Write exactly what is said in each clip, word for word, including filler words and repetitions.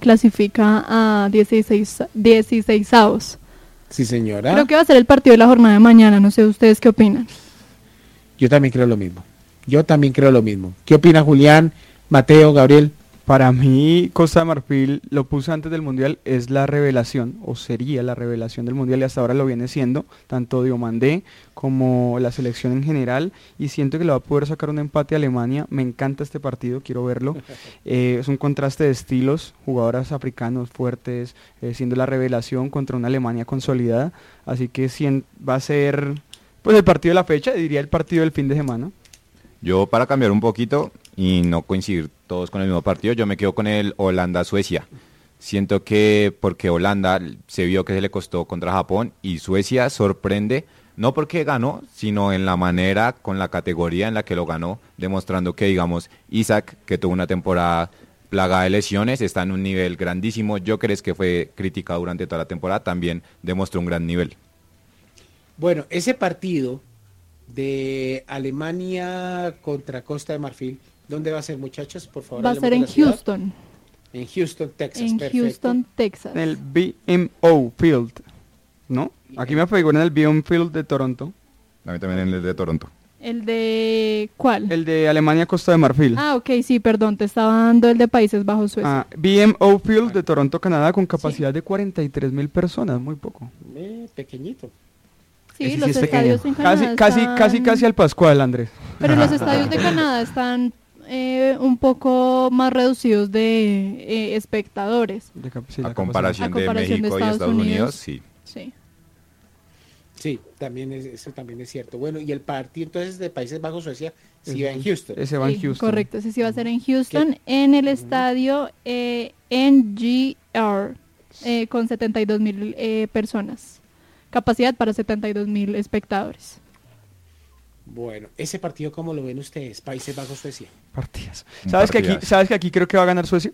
clasifica a dieciséis, dieciséisavos. Sí, señora. Creo que va a ser el partido de la jornada de mañana, no sé ustedes qué opinan. Yo también creo lo mismo. Yo también creo lo mismo. ¿Qué opina Julián, Mateo, Gabriel? Para mí, Costa de Marfil, lo puse antes del Mundial, es la revelación, o sería la revelación del Mundial, y hasta ahora lo viene siendo, tanto Diomandé como la selección en general, y siento que le va a poder sacar un empate a Alemania. Me encanta este partido, quiero verlo. Eh, es un contraste de estilos, jugadores africanos fuertes, eh, siendo la revelación contra una Alemania consolidada, así que cien, va a ser pues el partido de la fecha, diría el partido del fin de semana. Yo, para cambiar un poquito y no coincidir todos con el mismo partido, yo me quedo con el Holanda-Suecia. Siento que porque Holanda se vio que se le costó contra Japón y Suecia sorprende, no porque ganó, sino en la manera, con la categoría en la que lo ganó, demostrando que, digamos, Isaac, que tuvo una temporada plagada de lesiones, está en un nivel grandísimo. Gyökeres, que fue criticado durante toda la temporada, también demostró un gran nivel. Bueno, ese partido de Alemania contra Costa de Marfil, ¿dónde va a ser, muchachos? Por favor. Va a ser en Houston. En Houston, Texas. En perfecto. Houston, Texas. En el B M O Field, ¿no? Aquí me figura en el B M O Field de Toronto. A mí también en el de Toronto. ¿El de cuál? El de Alemania, Costa de Marfil. Ah, ok, sí, perdón, te estaba dando el de Países Bajos, Suecia. Ah, B M O Field de Toronto, Canadá, con capacidad sí. de cuarenta y tres mil personas, muy poco. Eh, pequeñito. Sí, Ese los sí es estadios pequeño. en Canadá Casi, casi, están... casi, casi al Pascual, Andrés. Pero los estadios de Canadá están eh, un poco más reducidos de eh, espectadores. De cap- sí, a, la comparación a comparación de de México Estados y Estados Unidos, Unidos, sí. Sí. Sí, también es, eso también es cierto. Bueno, y el partido entonces de Países Bajos, Suecia, sí va en Houston. Ese va en Sí, Houston. correcto, ese sí va a ser en Houston, en el estadio eh, N G R, eh, con setenta y dos mil eh, personas. Capacidad para setenta y dos mil espectadores. Bueno, ese partido, ¿cómo lo ven ustedes? Países Bajos, Suecia. Partidas. Un ¿Sabes que, aquí, partidazo. ¿Sabes que aquí creo que va a ganar Suecia?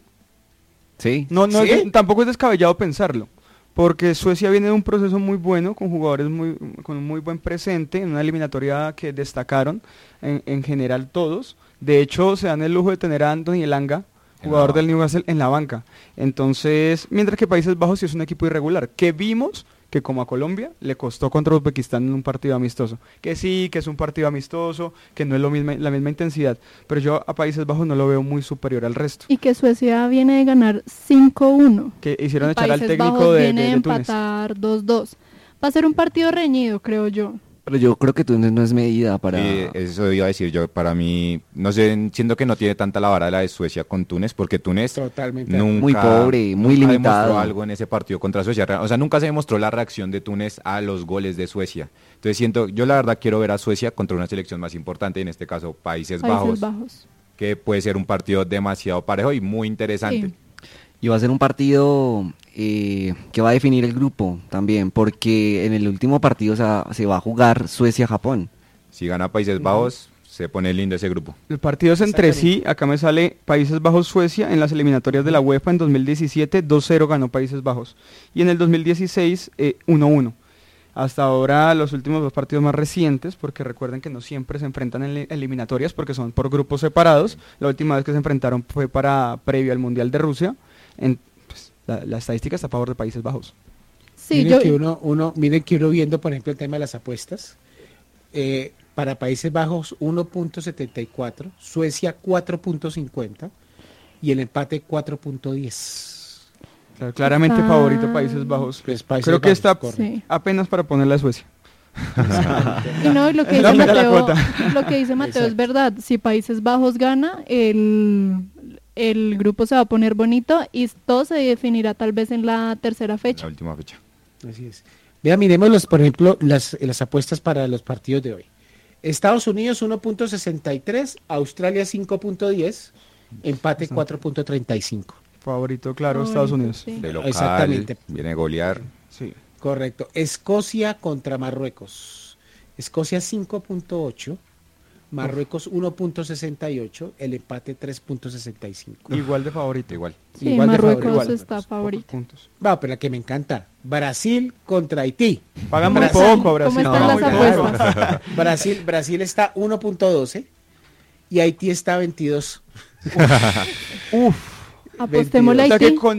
Sí. No, no ¿Sí? es de- tampoco es descabellado pensarlo, porque Suecia viene de un proceso muy bueno, con jugadores muy, con un muy buen presente, en una eliminatoria que destacaron en, en general todos. De hecho, se dan el lujo de tener a Anthony Elanga, jugador del Newcastle, en la banca. Entonces, mientras que Países Bajos sí es un equipo irregular, que vimos que como a Colombia le costó contra Uzbekistán en un partido amistoso. Que sí, que es un partido amistoso, que no es lo misma, la misma intensidad, pero yo a Países Bajos no lo veo muy superior al resto. Y que Suecia viene de ganar cinco uno. Que hicieron Y echar al Países técnico Bajos de, viene de, de de Túnez. empatar dos dos. Va a ser un partido reñido, creo yo. Pero yo creo que Túnez no es medida para... Sí, eso iba a decir yo, para mí, no sé, siento que no tiene tanta la vara la de Suecia con Túnez, porque Túnez Totalmente. nunca, Muy pobre, muy nunca limitado. demostró algo en ese partido contra Suecia, o sea, nunca se demostró la reacción de Túnez a los goles de Suecia. Entonces siento, yo la verdad quiero ver a Suecia contra una selección más importante, en este caso Países, Países Bajos, Bajos. que puede ser un partido demasiado parejo y muy interesante. Sí. Y va a ser un partido eh, que va a definir el grupo también, porque en el último partido o sea, se va a jugar Suecia-Japón. Si gana Países Bajos, se pone lindo ese grupo. El partido es entre sí, acá me sale Países Bajos-Suecia en las eliminatorias de la UEFA en dos mil diecisiete, dos cero ganó Países Bajos. Y en el dos mil dieciséis, eh, uno uno. Hasta ahora los últimos dos partidos más recientes, porque recuerden que no siempre se enfrentan en eliminatorias porque son por grupos separados. La última vez que se enfrentaron fue para previo al Mundial de Rusia. En, pues, la, la estadística está a favor de Países Bajos. Sí, miren, yo, que uno, uno, miren que uno viendo, por ejemplo, el tema de las apuestas. Eh, para Países Bajos uno punto setenta y cuatro, Suecia cuatro punto cincuenta y el empate cuatro punto diez. Claro, claramente Ah. favorito Países Bajos. Pues Países Creo que Bajos, está correcto. sí. apenas para ponerla a Suecia. Y no, y lo que dice Dame la Mateo, cuota. lo que dice Mateo es Exacto. verdad. Si Países Bajos gana, el, el grupo se va a poner bonito y todo se definirá tal vez en la tercera La fecha. última fecha. Así es. Vea, miremos los, por ejemplo, las, las apuestas para los partidos de hoy. Estados Unidos uno punto sesenta y tres, Australia cinco punto diez, empate cuatro punto treinta y cinco. Favorito, claro, Favorito, Estados Unidos. sí. De local, Exactamente. viene a golear. Sí. Correcto. Escocia contra Marruecos. Escocia cinco punto ocho, Marruecos uno punto sesenta y ocho, el empate tres punto sesenta y cinco. Igual de favorito. Igual. Sí, Igual de Marruecos favorito. está Pocos favorito. puntos. Va, pero la que me encanta. Brasil contra Haití. Pagan muy Brasil. poco, Brasil. ¿Cómo están paga las muy poco. apuestas? Brasil, Brasil está uno punto doce y Haití está veintidós. Uf. Apostémosle O a sea que Haití. con